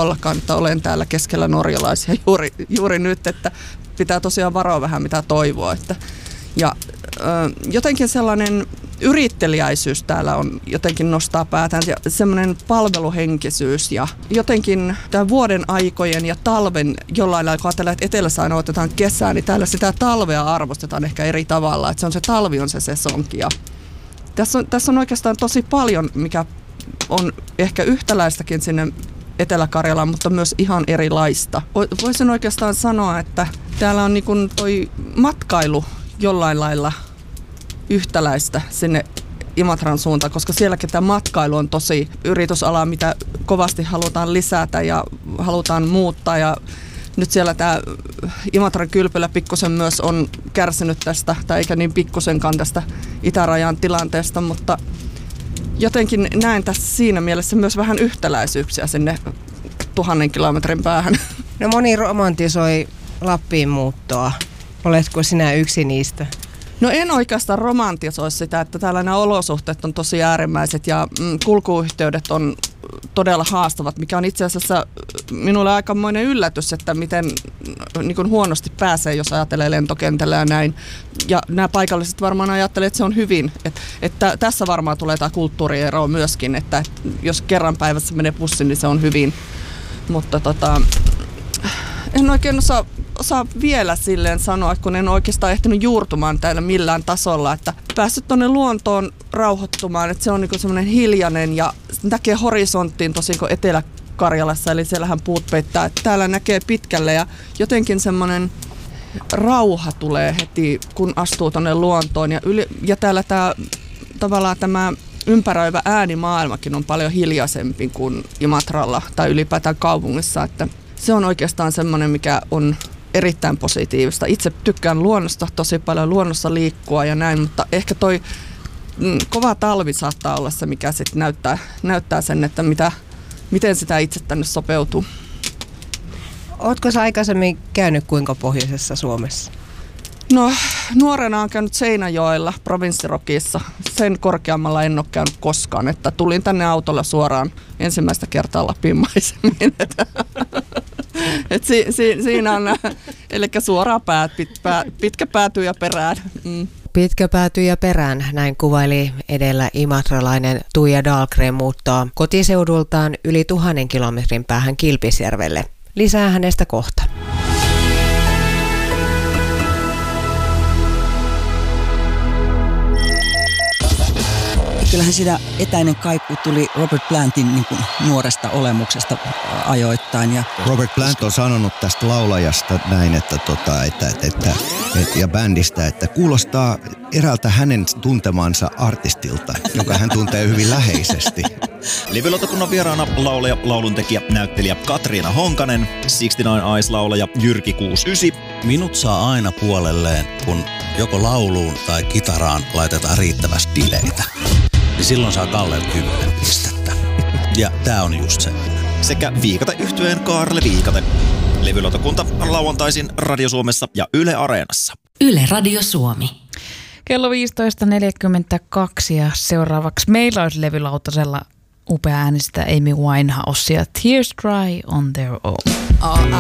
ollakaan, että olen täällä keskellä norjalaisia juuri nyt, että pitää tosiaan varoa vähän mitä toivoa. Ja jotenkin sellainen yritteliäisyys täällä on jotenkin nostaa päätään ja semmoinen palveluhenkisyys ja jotenkin tämän vuoden aikojen ja talven jollain lailla, kun ajatellaan, että etelässä aina otetaan kesää, niin täällä sitä talvea arvostetaan ehkä eri tavalla, että se talvi on se sesonki. Ja tässä on oikeastaan tosi paljon, mikä on ehkä yhtäläistäkin sinne Etelä-Karjalaan, mutta myös ihan erilaista. Voisin oikeastaan sanoa, että täällä on niin kuin toi matkailu jollain lailla yhtäläistä sinne Imatran suuntaan, koska sielläkin tämä matkailu on tosi yritysala, mitä kovasti halutaan lisätä ja halutaan muuttaa. Ja nyt siellä tämä Imatran kylpylä pikkusen myös on kärsinyt tästä, tai eikä niin pikkusenkaan tästä itärajan tilanteesta, mutta jotenkin näen tässä siinä mielessä myös vähän yhtäläisyyksiä sinne 1000 kilometrin päähän. No moni romantisoi Lappiin muuttoa. Oletko sinä yksi niistä? No en oikeastaan romantisoi sitä, että täällä nämä olosuhteet on tosi äärimmäiset ja kulkuyhteydet on todella haastavat, mikä on itse asiassa minulle aikamoinen yllätys, että miten niin kuin huonosti pääsee, jos ajattelee lentokentällä ja näin. Ja nämä paikalliset varmaan ajattelee, että se on hyvin. Että tässä varmaan tulee tämä kulttuuriero myöskin, että jos kerran päivässä menee bussi, niin se on hyvin. Mutta en oikein osaa vielä silleen sanoa, kun en oikeastaan ehtinyt juurtumaan täällä millään tasolla, että päässyt tuonne luontoon rauhoittumaan, että se on niin semmoinen hiljainen ja näkee horisonttiin tosin kuin Etelä-Karjalassa, eli siellähän puut peittää, että täällä näkee pitkälle ja jotenkin semmoinen rauha tulee heti, kun astuu tuonne luontoon ja täällä tavallaan tämä ympäröivä äänimaailmakin on paljon hiljaisempi kuin Imatralla tai ylipäätään kaupungissa, että se on oikeastaan semmoinen, mikä on erittäin positiivista. Itse tykkään luonnosta tosi paljon, luonnossa liikkua ja näin, mutta ehkä toi kova talvi saattaa olla se, mikä sitten näyttää sen, että miten sitä itse tänne sopeutuu. Ootko sä aikaisemmin käynyt kuinka pohjoisessa Suomessa? No, nuorena olen käynyt Seinäjoella, Provinssirokissa. Sen korkeammalla en ole käynyt koskaan, että tulin tänne autolla suoraan ensimmäistä kertaa Lapin maisemiin. Siinä on, eli suoraan pitkä päätyy ja perään. Pitkä päätyy ja perään, näin kuvaili edellä imatralainen Tuija Dahlgren muuttoa kotiseudultaan yli 1000 kilometrin päähän Kilpisjärvelle. Lisää hänestä kohta. Kyllähän sitä etäinen kaiku tuli Robert Plantin niin kuin nuoresta olemuksesta ajoittain. Ja Robert Plant on sanonut tästä laulajasta näin, ja bändistä, että kuulostaa eräältä hänen tuntemansa artistilta, jonka hän tuntee hyvin läheisesti. Levylautakunnan vieraana laulaja, lauluntekijä, näyttelijä Katriina Honkanen, 69 Eyes-laulaja Jyrki 69. Minut saa aina puolelleen, kun joko lauluun tai kitaraan laitetaan riittävästi dileitä. Niin silloin saa Kallelta 10 pistettä. Ja tää on just se. Sekä Viikate-yhtyeen Kaarle Viikate. Levylautakunta lauantaisin Radio Suomessa ja Yle Areenassa. Yle Radio Suomi. Kello 15.42 ja seuraavaksi meillä olisi levylautasella upea äänistä Amy Winehouse ja Tears Dry on Their Own.